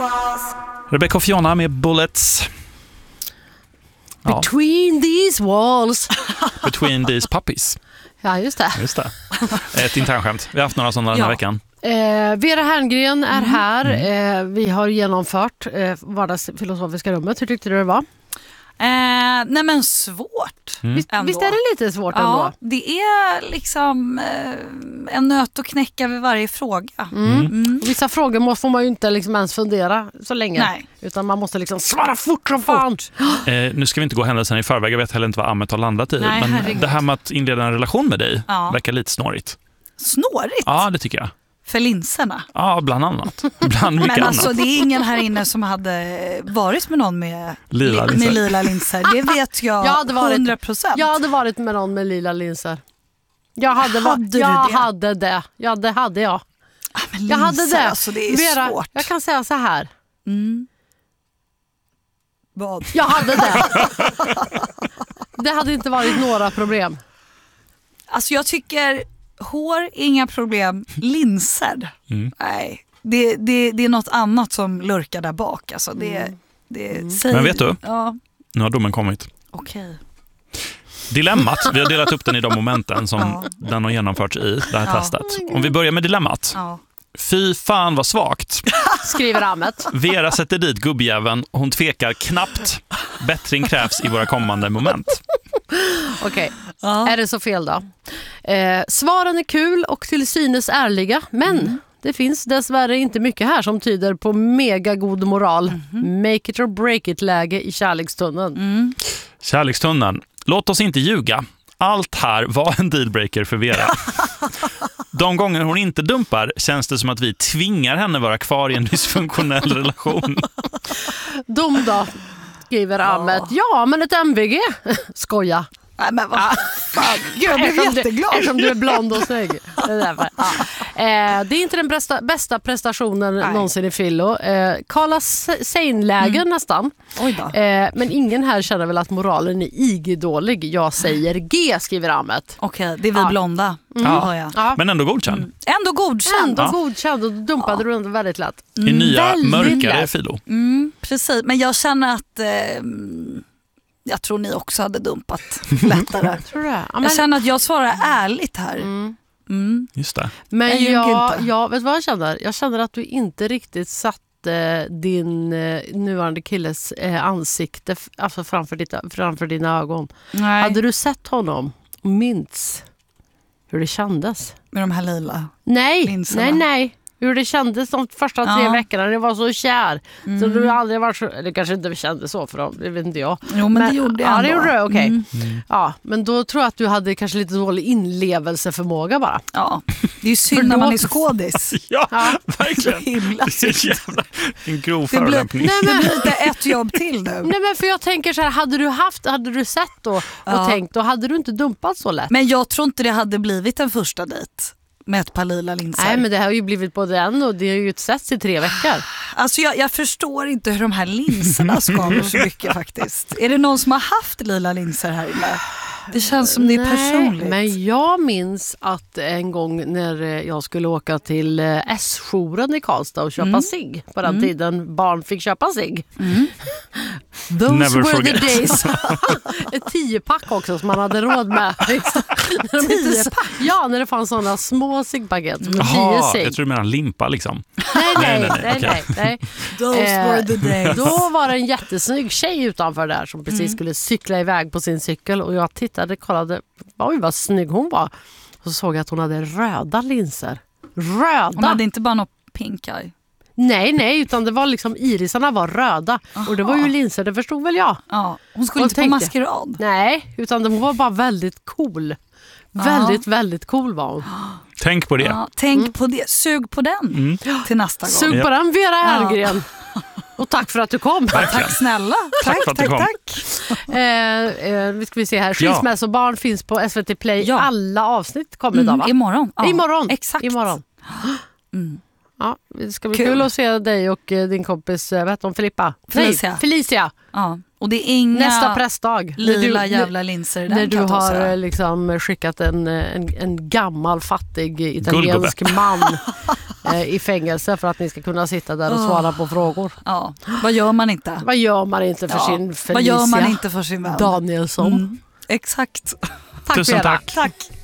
Rebecca och Fiona med Bullets. Between these walls. Between these puppies. Ja, just det. Ett internskämt. Vi har haft några sådana den här veckan. Vera Herngren är här. Vi har genomfört vardagsfilosofiska rummet. Hur tyckte du det var? Nej men svårt. Visst är det lite svårt ändå? Ja, det är liksom en nöt att knäcka vid varje fråga. Vissa frågor får man ju inte liksom ens fundera så länge. Nej. Utan man måste liksom svara fort som fan. Nu ska vi inte gå händelsen i förväg. Jag vet heller inte vad Ahmet har landat i. Nej, men herregud. det här med att inleda en relation med dig verkar lite snårigt. Snårigt? Ja, det tycker jag. För linserna? Ja, bland annat. Bland mycket men alltså annat. det är ingen här inne som hade varit med någon med lila linser. Det vet jag 100%. Jag hade varit med någon med lila linser. Jag hade det. Ja, det hade jag. Men jag hade det. Alltså, det är Vera, svårt. jag kan säga så här. Vad? Jag hade det. Det hade inte varit några problem. Alltså jag tycker hår, inga problem. Linser. Nej, det är något annat som lurkar där bak. Alltså Men vet du? Ja. Nu har domen kommit. Okej. Dilemmat, vi har delat upp den i de momenten som den har genomförts i det här testet. Om vi börjar med dilemmat. Ja. Fy fan vad svagt. Skriver Ahmet. Vera sätter dit gubbjäveln. Hon tvekar knappt. Bättring krävs i våra kommande moment. Okej, är det så fel då? Svaren är kul och till synes ärliga, men det finns dessvärre inte mycket här som tyder på mega god moral. Make it or break it-läge i kärlekstunneln. Kärlekstunneln. Låt oss inte ljuga. Allt här var en dealbreaker för Vera. De gånger hon inte dumpar känns det som att vi tvingar henne vara kvar i en dysfunktionell relation. Dom då, skriver Ahmet. Ja, men ett MVG. Skoja. Nej, men vad fan. Gud, jag blev jätteglad. Eftersom du är blond och snygg. Det är därför. Det är inte den bästa prestationen någonsin i Fillo. Carla Sein-lägen nästan. Oj då. Men ingen här känner väl att moralen är IG-dålig. Jag säger G, skriver Ahmet. Okej, det är vi blonda. Ja. Men ändå godkänd. Ändå godkänd. Godkänd och då dumpade du ändå väldigt lätt. I nya väldigt mörkare lätt. Filo. Precis, men jag känner att jag tror ni också hade dumpat lättare. Tror du? Ja, men... Jag känner att jag svarar ärligt här. Just det. Men jag vet vad jag känner? Jag känner att du inte riktigt satte din nuvarande killes ansikte alltså framför dina ögon. Nej. Hade du sett honom och minns hur det kändes? Med de här lila. Nej. Hur det kändes de första 3 veckorna. Det var så kär. Så du har aldrig varit så... Eller kanske inte kände så för dem. Det vet inte jag. Jo, men det gjorde jag ändå. Ja, det gjorde du. Okej. Ja, men då tror jag att du hade kanske lite dålig inlevelseförmåga bara. Ja, det är ju synd när man är skådis. Ja, verkligen. Så himla Det är jävla en grov det förolämpning. blir lite ett jobb till nu. Nej, men för jag tänker så här, hade du sett då och tänkt, då hade du inte dumpat så lätt. Men jag tror inte det hade blivit en första dejt med ett par lila linser. Nej, men det har ju blivit både en och det har ju utsätts i 3 veckor. Alltså jag förstår inte hur de här linserna skaver så mycket faktiskt. Är det någon som har haft lila linser här inne? Det känns som det är personligt. Men jag minns att en gång när jag skulle åka till S-jouren i Karlstad och köpa cigg. På den tiden barn fick köpa cigg. Those Never were forget. the days. Ett 10-pack också som man hade råd med. 10-pack? Ja, när det fanns sådana små ciggpaket som 10 Jaha, cigg. jag tror du menar limpa liksom. Nej. Those were the days. Då var det en jättesnygg tjej utanför där som precis skulle cykla iväg på sin cykel och jag kollade, oj vad snygg hon var. Och så såg jag att hon hade röda linser. Röda! Hon hade inte bara något pink eye. Nej, utan det var liksom irisarna var röda. Och det var ju linser, det förstod väl jag. Ja, hon skulle inte på maskerad. Nej, utan hon var bara väldigt cool. Väldigt, väldigt cool var hon. Tänk på det. Ja, tänk på det. Sug på den till nästa gång. Sug på den, Vera Herngren. Och tack för att du kom. Tack snälla. Tack för att du kom. Vi ska se här. Skilsmässobarn finns på SVT Play. Ja. Alla avsnitt kommer idag, va? Imorgon. Ja. Imorgon. Exakt. Imorgon. Ja, det ska bli kul att se dig och din kompis, vad heter hon, Filippa? Felicia. Ja. Och det är inga nästa pressdag. lila jävla linser. När du har liksom skickat en gammal fattig italiensk man i fängelse för att ni ska kunna sitta där och svara på frågor. Ja. Vad gör man inte? Vad gör man inte för sin Felicia Vad gör man inte för sin vän? Danielsson? Exakt. Tack Tusen Vera. tack. Tack.